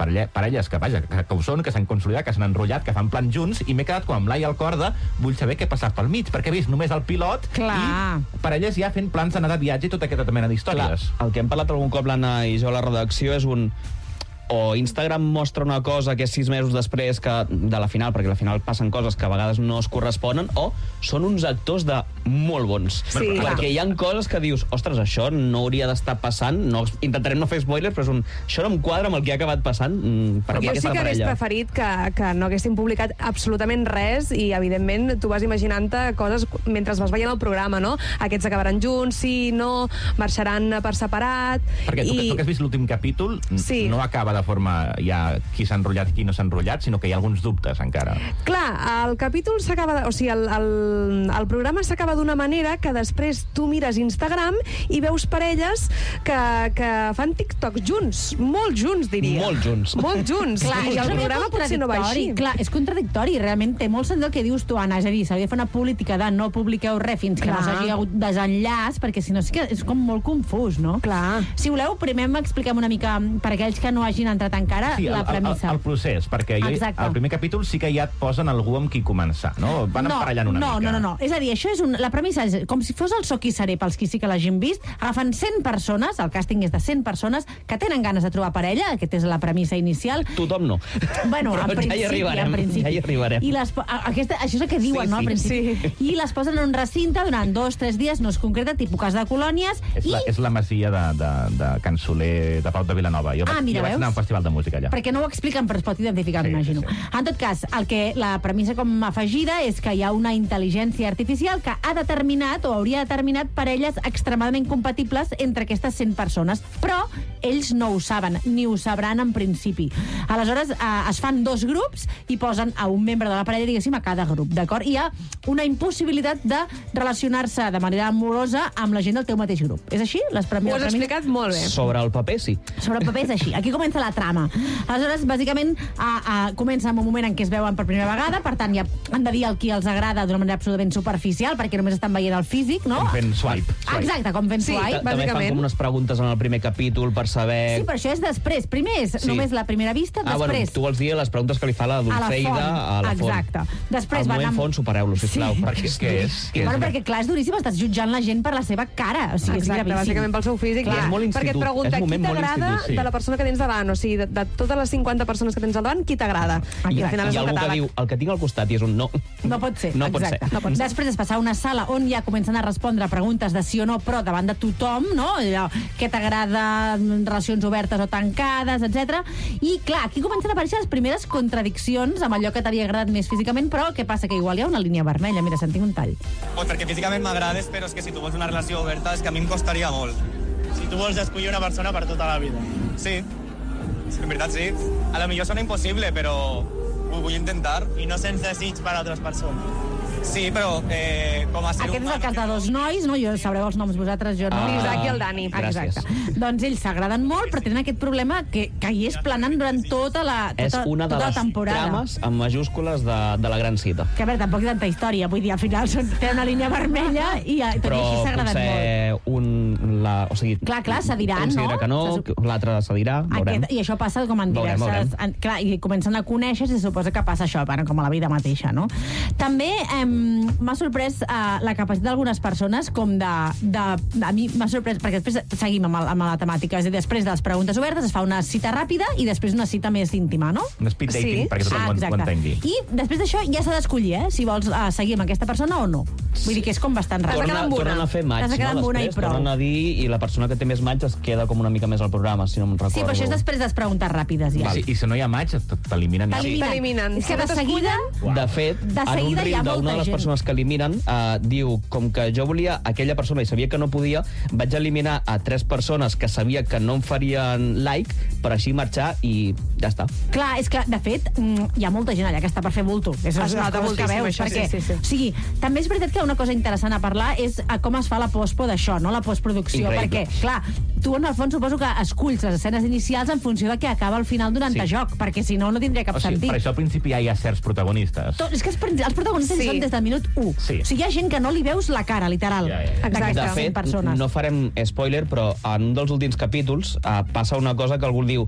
parelles que, vaja, que ho són, que s'han consolidat, que s'han enrotllat, que fan plans junts, i m'he quedat com amb l'ai al corda, vull saber què ha passat pel mig, perquè he vist només el pilot i parelles ja fent plans d'anar de viatge i tota aquesta mena d'històries. El que hem parlat algun cop l'Anna i jo a la redacció és o Instagram mostra una cosa que és 6 mesos després de la final, perquè a la final passen coses que a vegades no es corresponen, o són uns actors de molt bons. Sí, perquè hi ha coses que dius, ostres, això no hauria d'estar passant, intentarem no fer spoilers, però això no em quadra amb el que ha acabat passant per jo sí que hagués preferit que no haguessin publicat absolutament res i, evidentment, tu vas imaginant-te coses mentre vas veient el programa, no? Aquests acabaran junts, sí, no, marxaran per separat... Perquè tu que has vist l'últim capítol no acaba de forma ja qui s'ha enrotllat i qui no s'ha enrotllat, sinó que hi ha alguns dubtes encara. Clar, el capítol s'acaba... O sigui, el programa s'acaba d'una manera que després tu mires Instagram i veus parelles que fan TikTok junts. Molt junts, diria. Molt junts. Molt junts. Clar, I el programa potser no va així. Clar, és contradictori. Realment té molt sentit el que dius tu, Anna. És a dir, s'hauria de fer una política de no publiqueu res fins que no s'hagi hagut desenllaç, perquè si no és com molt confús, no? Clar. Si voleu, primer m'expliquem una mica, per aquells que no hagin entrat encara, la premissa. El procés, perquè al primer capítol sí que ja et posen algú amb qui començar, no? Van emparellant una mica. No. És a dir, això és la premissa és com si fos el So qui seré, pels qui sí que l'hagin vist, agafen 100 persones, el càsting és de 100 persones, que tenen ganes de trobar parella, aquesta és la premissa inicial. Tothom no. Bueno, en principi. Ja hi arribarem. I això és el que diuen, no, al principi. I les posen en un recinte durant 2-3 dies, no es concreta, tipus cas de colònies. És la masia de Can Soler, de Pau de Vilanova. Jo vaig anar a un festival de música allà. Perquè no ho expliquen, però es pot identificar, m'imagino. En tot cas, la premissa com afegida és que hi ha una intel·ligència artificial que ha determinat o hauria determinat parelles extremadament compatibles entre aquestes 100 persones, però ells no ho saben, ni ho sabran en principi. Aleshores, es fan 2 grups i posen a un membre de la parella, diguéssim, a cada grup, d'acord? Hi ha una impossibilitat de relacionar-se de manera amorosa amb la gent del teu mateix grup. És així? Ho has explicat molt bé. Sobre el paper, sí. Sobre el paper és així. Aquí comença la trama. Aleshores, bàsicament, comença en un moment en què es veuen per primera vegada, per tant, ja han de dir el qui els agrada d'una manera absolutament superficial, perquè només estan veient el físic, no? Com fent swipe. Exacte, com fent swipe, bàsicament. També fan com unes preguntes en el primer capítol per saber... Sí, però això és després. Primer és només la primera vista, després... Bueno, tu vols dir les preguntes que li fa la Dulceida a la font. Exacte. Després van amb font, supereu-lo, sisplau. Què és? Perquè, clar, és duríssim, estàs jutjant la gent per la seva cara. O sigui, exacte, bàsicament pel seu físic. Perquè et pregunta qui t'agrada de la persona que tens davant. O sigui, de totes les 50 persones que tens al davant, qui t'agrada? I algú que diu, el que tinc al costat i és un no. No pot ser. No pot ser. Després es passa a una sala on ja comencen a respondre preguntes de sí o no, però davant de tothom, no? Què t'agrada, relacions obertes o tancades, etc. I, clar, aquí comencen a aparèixer les primeres contradiccions amb allò que t'havia agradat més físicament, però què passa? Que igual hi ha una línia vermella. Mira, sentim un tall. Pues perquè físicament m'agrades, però és que si tu vols una relació oberta és que a mi em costaria molt. Si tu vols escollir una persona per tota la vida. Sí, en veritat sí. A lo millor sona impossible, però ho vull intentar. I no sents desig per a altres persones. Sí, però com a ser Aquest és el cas de 2 nois, no? Jo sabreu els noms vosaltres, jo no. L'Isaac i el Dani. Exacte. Doncs ells s'agraden molt, però tenen aquest problema que hi és planant durant tota la temporada. És una de les trames amb majúscules de la gran cita. Que a veure, tampoc hi ha tanta història, vull dir, al final tenen una línia vermella i tot i així s'agraden molt. O sigui, clar, se diran, no? Considera que no, l'altre se dirà, veurem. I això passa com en diverses... Clar, i comencen a conèixer i se suposa que passa això, com a la vida mateixa, no? També m'ha sorprès la capacitat d'algunes persones com a mi m'ha sorprès, perquè després seguim amb la temàtica, és a dir, després de les preguntes obertes es fa una cita ràpida i després una cita més íntima, no? Un speed dating, perquè tothom ho entengui. I després d'això ja s'ha d'escollir, si vols seguir amb aquesta persona o no. Vull dir que és com bastant ràpid. Tornen a fer match, no? Després tornen a dir i la persona que té més match es queda com una mica més al programa, si no me'n recordo. Sí, però això és després de les preguntes ràpides, ja. I si no hi ha match, t'eliminen. És que de seguida... De fet, en un reel d'una de les persones que eliminen, diu, com que jo volia aquella persona i sabia que no podia, vaig eliminar a 3 persones que sabia que no em farien like per així marxar i ja està. Clar, és que, de fet, hi ha molta gent allà que està per fer bulto. És nota moltíssim, això, sí. O sigui, també és veritat que una cosa interessant a parlar és com es fa la postpo d'això, no? La postproducció. Increïble. Perquè, clar, tu en el fons suposo que esculls les escenes inicials en funció de què acaba al final durant el joc, perquè si no, no tindria cap sentit. Per això al principi ja hi ha certs protagonistes. És que els protagonistes són des del minut 1. Sí. O sigui, hi ha gent que no li veus la cara, literal. De fet, no farem spoiler, però en un dels últims capítols passa una cosa que algú diu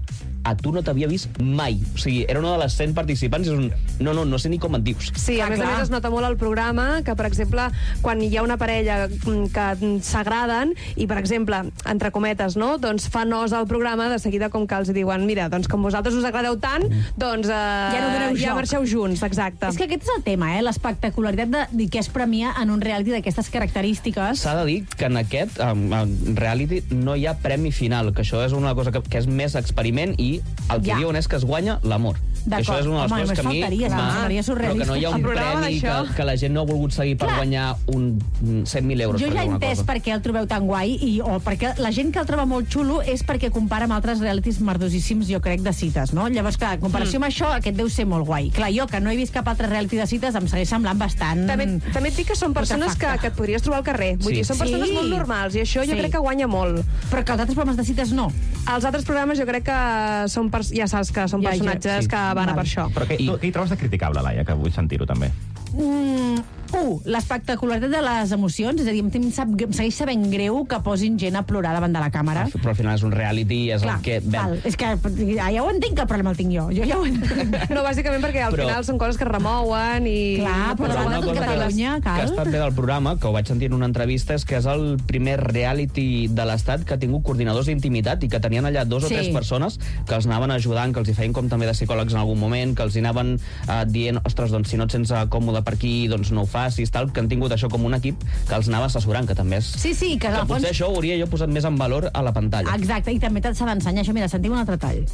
a tu no t'havia vist mai. O sigui, era una de les 100 participants i és no sé ni com et dius. Sí, a més es nota molt al programa que, per exemple, quan hi ha una parella que s'agraden i, per exemple, entre cometes, no? Doncs fa nos al programa, de seguida com que els diuen mira, doncs com vosaltres us agradeu tant, doncs ja marxeu junts, exacte. És que aquest és el tema, l'espectacularitat de què es premia en un reality d'aquestes característiques. S'ha de dir que en aquest reality no hi ha premi final, que això és una cosa que és més experiment i el que diuen és que es guanya l'amor. Això és una de les coses que a mi... Però que no hi ha un premi que la gent no ha volgut seguir per guanyar 100.000 euros. Jo ja he entès per què el trobeu tan guai, o perquè la gent que el troba molt xulo és perquè compara amb altres realities merdosíssims, jo crec, de cites, no? Llavors, clar, en comparació amb això, aquest deu ser molt guai. Clar, jo, que no he vist cap altre reality de cites, em segueix semblant bastant... També et dic que són persones que et podries trobar al carrer. Vull dir, són persones molt normals, i això jo crec que guanya molt. Però que els altres programes de cites no. Els altres programes jo crec que són, ja saps que són personatges que van a per això. Però què hi trobes de criticable, Laia, que vull sentir-ho també? L'espectacularitat de les emocions, és a dir, em segueix sabent greu que posin gent a plorar davant de la càmera. Però al final és un reality i és el que... És que ja ho entenc, que el problema el tinc jo ja ho entenc. No, bàsicament perquè al final són coses que remouen i... Clar, però una cosa que ha estat bé del programa, que ho vaig sentir en una entrevista, és que és el primer reality de l'Estat que ha tingut coordinadors d'intimitat i que tenien allà 2 o 3 persones que els anaven ajudant, que els hi feien com també de psicòlegs en algun moment, que els hi anaven dient, ostres, doncs si no et sents còmode per aquí, doncs no ho facis, tal, que han tingut això com un equip que els anava assessorant, que també és... Sí, que al fons... Potser això ho hauria jo posat més en valor a la pantalla. Exacte, i també s'ha d'ensenyar això. Mira, sentim un altre tall.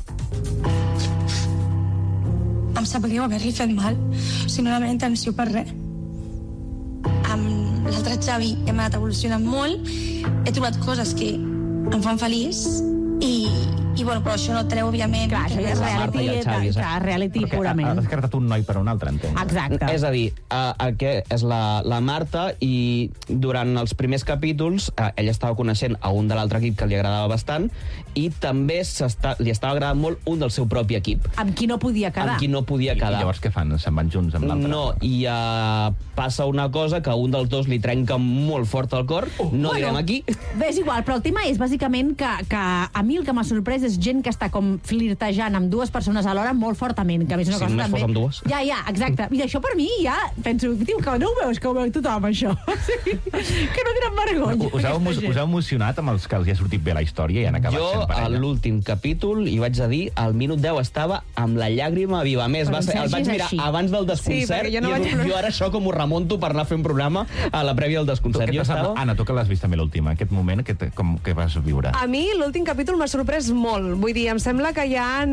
Em sap greu haver-li fet mal, si no la meva intenció per res. Amb l'altre Xavi hem anat evolucionant molt, he trobat coses que em fan feliç i bueno, però això no treu, òbviament... Clar, això ja és reality purament. Has descartat un noi per un altre, entenc. Exacte. És a dir, és la Marta i durant els primers capítols ella estava coneixent a un de l'altre equip que li agradava bastant i també li estava agradant molt un del seu propi equip. Amb qui no podia quedar. I llavors què fan? Se'n van junts amb l'altre? No, i passa una cosa que a un dels dos li trenca molt fort el cor, no direm aquí. Bé, és igual, però el tema és bàsicament que a mi el que m'ha sorprès és gent que està com flirtejant amb 2 persones alhora molt fortament, que a més és una cosa només també... fos amb 2. Ja, exacte. I això per mi ja penso, tio, que no ho veus, que ho veu tothom, això. Que no tenen vergonya. Us heu emocionat amb els que els hi ha sortit bé la història i han acabat sent parella? Jo, a l'últim capítol, i vaig a dir, al minut 10 estava amb la llàgrima viva. A més, el vaig mirar abans del desconcert i jo ara això com ho remonto per anar a fer un programa a la prèvia del desconcert. Anna, tu que l'has vist també l'última, aquest moment, què vas viure? A mi l'últim capítol m'ha sorprès molt. Vull dir, em sembla que hi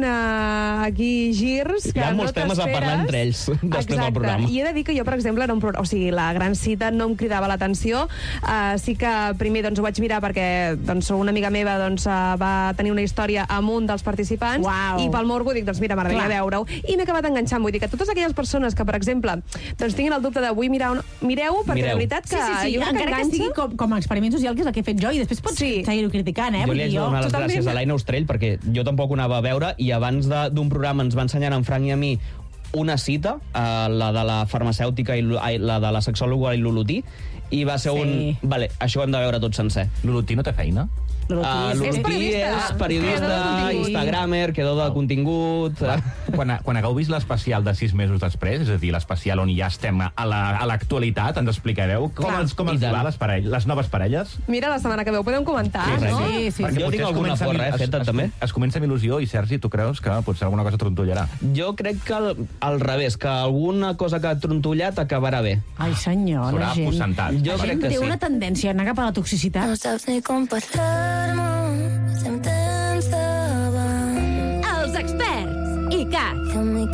ha aquí girs que hi ha no molts temes a parlar entre ells després del programa. I he de dir que jo, per exemple, la gran cita no em cridava l'atenció. Sí que primer ho vaig mirar perquè una amiga meva va tenir una història amb un dels participants i pel morbo dic, mira, m'agradaria veure-ho. I m'he acabat enganxant. Vull dir que totes aquelles persones que, per exemple, tinguin el dubte de vull mirar o no, mireu, perquè de veritat que jo crec que encara que sigui com a experiment social, que és el que he fet jo, i després pots seguir-ho criticant, Jo li haig de donar les gràcies a l'Aina Ostrell, perquè jo tampoc ho anava a veure, i abans d'un programa ens va ensenyar en Frank i a mi una cita, la de la farmacèutica i la de la sexòloga i l'Olotí, i va ser Vale, això ho hem de veure tot sencer. L'Olotí no té feina? L'Olotí és periodista, instagramer, creador de contingut... Quan hagueu vist l'especial de 6 mesos després, és a dir, l'especial on ja estem a l'actualitat, ens explicareu com els va les noves parelles? Mira, la setmana que ve ho podem comentar, no? Sí. Jo tinc alguna porra, feta també. Es comença amb il·lusió i, Sergi, tu creus que potser alguna cosa trontollarà? Jo crec que al revés, que alguna cosa que ha trontollat acabarà bé. Ai, senyor, la gent. Aposentat. Jo crec que sí. Té una tendència a anar cap a la toxicitat. No saps ni com parlar-me, estem tants davant. Els experts, ICAT.